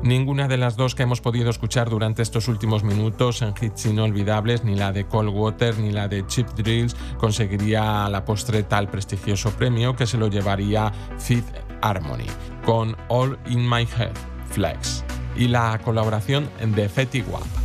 Ninguna de las dos que hemos podido escuchar durante estos últimos minutos en hits inolvidables, ni la de Cold Water ni la de Cheap Thrills, conseguiría a la postre tal prestigioso premio que se lo llevaría Fifth Harmony con All in My Head, Flex, y la colaboración de Fetty Wap.